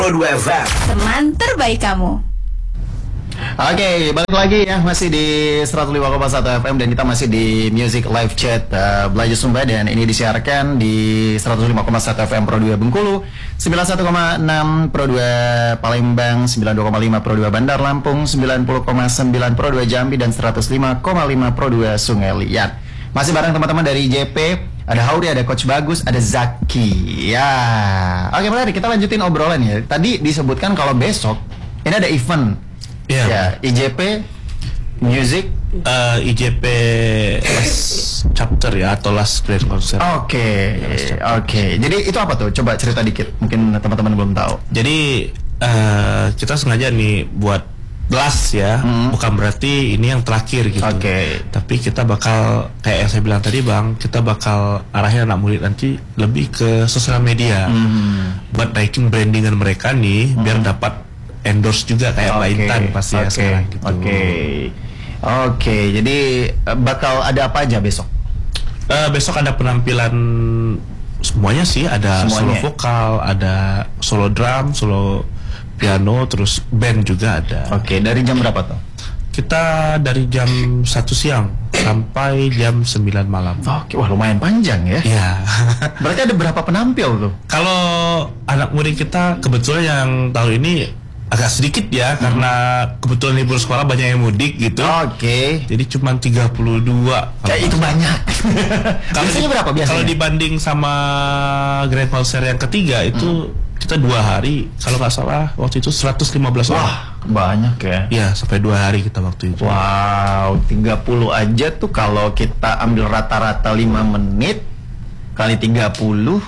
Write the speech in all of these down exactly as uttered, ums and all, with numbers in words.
dua F M, teman terbaik kamu. Oke, balik lagi ya, masih di seratus lima koma satu F M dan kita masih di Music Live Chat uh, Belajar Sumba, dan ini disiarkan di seratus lima koma satu F M Pro dua Bengkulu, sembilan puluh satu koma enam Pro dua Palembang, sembilan puluh dua koma lima Pro dua Bandar Lampung, sembilan puluh koma sembilan Pro dua Jambi, dan seratus lima koma lima Pro dua Sungai Liat. Masih bareng teman-teman dari J P, ada Hauri, ada Coach Bagus, ada Zaki. Ya, oke, menarik, kita lanjutin obrolan ya. Tadi disebutkan kalau besok ini ada event. Yeah. Ya, I J P Music uh, I J P last chapter ya, atau last grand concert. Oke, okay. oke. Okay. Jadi itu apa tuh? Coba cerita dikit. Mungkin teman-teman belum tahu. Jadi uh, kita sengaja nih buat last ya, hmm. bukan berarti ini yang terakhir gitu. Oke. Okay. Tapi kita bakal kayak yang saya bilang tadi Bang, kita bakal arahin anak murid nanti lebih ke sosial media, hmm. buat naikin brandingan mereka nih, hmm. biar dapat endorse juga kayak Mbak okay. Intan pasti okay. ya sekarang gitu. Oke, okay. oke. Okay. Jadi bakal ada apa aja besok? Uh, besok ada penampilan semuanya sih, ada semuanya. Solo vokal, ada solo drum, solo piano, terus band juga ada. Oke, okay. Dari jam berapa tuh? Kita dari jam satu siang sampai jam sembilan malam. Oke, okay. Wah lumayan panjang ya. Iya. Berarti ada berapa penampil tuh? Kalau anak murid kita kebetulan yang tahun ini agak sedikit ya, hmm. karena kebetulan libur sekolah banyak yang mudik gitu. Oke. Okay. Jadi cuma tiga puluh dua. Kayak itu banyak. Biasanya berapa biasanya? Kalau dibanding sama Grand Concert yang ketiga itu hmm. kita dua hari, kalau nggak salah waktu itu seratus lima belas orang. Wah, banyak ya. Iya, sampai dua hari kita waktu itu. Wow, tiga puluh aja tuh kalau kita ambil rata-rata lima menit kali tiga puluh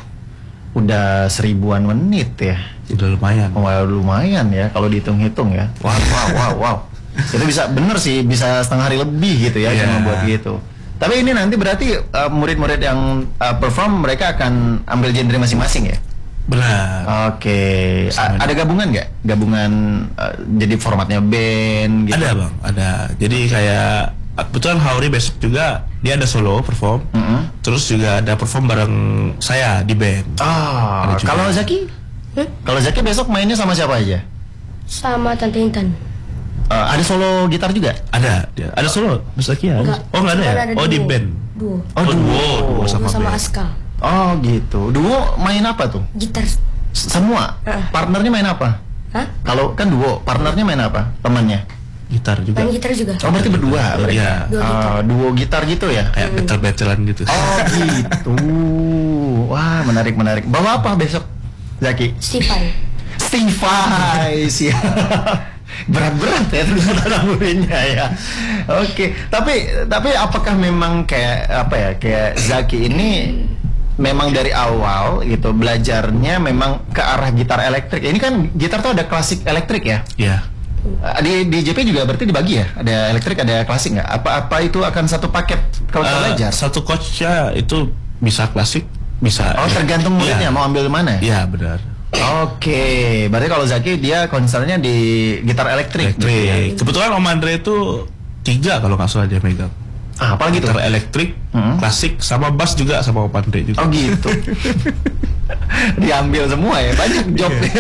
udah seribuan menit ya. Udah lumayan. Wah, lumayan ya kalau dihitung-hitung ya. Wow, wow, wow, wow. Itu bisa bener sih, bisa setengah hari lebih gitu ya, yeah. cuma buat gitu. Tapi ini nanti berarti uh, murid-murid yang uh, perform mereka akan ambil genre masing-masing ya? Benar. Oke. Okay. Ada gabungan nggak? Gabungan uh, jadi formatnya band gitu? Ada Bang, ada. Jadi kayak kebetulan Hauri besok juga dia ada solo perform. Mm-hmm. Terus juga ada perform bareng saya di band. Ah, kalau Zaki? Hmm? Kalau Zaki besok mainnya sama siapa aja? Sama Tante Intan. Uh, ada solo gitar juga? Ada. Dia. Ada solo Zaki ya? Enggak. Oh nggak ada ya? Ada oh duo. di band. Duo. Oh, oh duo. Duo sama, sama Aska. Oh gitu. Duo main apa tuh? Gitar. Semua. Uh. Partnernya main apa? Hah? Kalau kan duo, partnernya main apa? Temannya? Gitar juga. Main gitar juga. Oh berarti berdua. Iya. Duo gitar. Uh, duo gitar gitu ya? Kayak hmm. battle-battlean gitu. Oh gitu. Wah menarik menarik. Bawa apa besok, Zaki? Stevie. Stevie sih. Berat-berat ya ternyata muridnya ya. Oke, tapi tapi apakah memang kayak apa ya, kayak Zaki ini memang dari awal gitu belajarnya memang ke arah gitar elektrik. Ini kan gitar tuh ada klasik elektrik ya? Iya. Di di J P juga berarti dibagi ya? Ada elektrik, ada klasik nggak? Apa-apa itu akan satu paket kalau kita uh, belajar? Satu coachnya itu bisa klasik, bisa. Oh, tergantung muridnya ya. Mau ambil mana? Iya, benar. Oke, berarti kalau Zaki dia konsernya di gitar elektrik. Elektrik. Ya. Kebetulan Om Andre itu tiga kalau nggak salah dia megang. Ah, apa gitu? Gitar elektrik, hmm? klasik, sama bass juga sama Om Andre juga. Oh gitu. Diambil semua ya, banyak jobnya.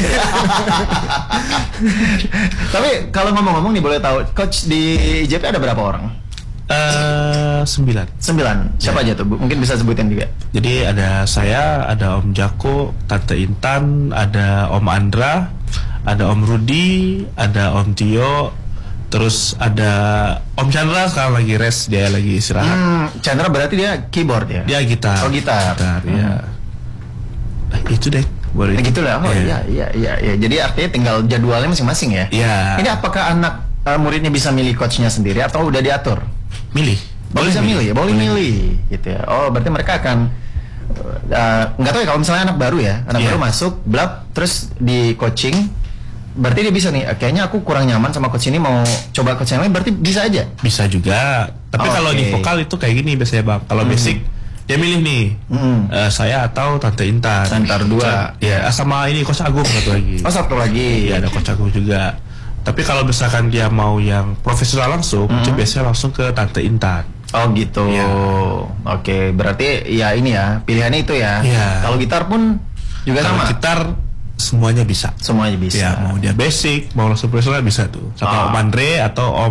Tapi kalau ngomong-ngomong nih boleh tahu, coach di J P ada berapa orang? Uh, sembilan. Sembilan. Siapa ya. aja tuh? Mungkin bisa sebutin juga. Jadi ada saya, ada Om Jako, Tante Intan, ada Om Andra, ada Om Rudi, ada Om Tio, terus ada Om Chandra sekarang lagi rest, dia lagi istirahat. Hmm, Chandra berarti dia keyboard ya? Dia gitar. Oh gitar. Gitar, hmm. ya. Nah, itu deh. Boleh. Nah, gitu lah. Oh iya iya iya. Ya. Jadi artinya tinggal jadwalnya masing-masing ya? Iya. Ini apakah anak uh, muridnya bisa milih coachnya sendiri atau udah diatur? Milih. Boleh bisa milih ya, boleh, boleh milih gitu ya. Oh, berarti mereka akan nggak uh, tahu ya kalau misalnya anak baru ya, anak yeah. baru masuk, blab, terus di coaching, berarti dia bisa nih. Kayaknya aku kurang nyaman sama coach ini, mau coba coach yang lain, berarti bisa aja. Bisa juga. Tapi oh, kalau okay. di vokal itu kayak gini biasanya Bang. Kalau mm. basic dia milih nih, mm. uh, saya atau Tante Intan. Antar dua. Ya, sama ini Coach Agung satu lagi. Oh satu lagi. Iya ada Coach Agung juga. Tapi kalau misalkan dia mau yang profesional langsung, mm-hmm. itu biasanya langsung ke Tante Intan. Oh gitu. Ya. Oke, berarti ya ini ya pilihannya itu ya. Ya. Kalau gitar pun juga kalau sama. Gitar semuanya bisa. Semuanya bisa. Ya, mau dia basic, mau langsung profesional bisa tuh. Kata Ah. Om Andre atau Om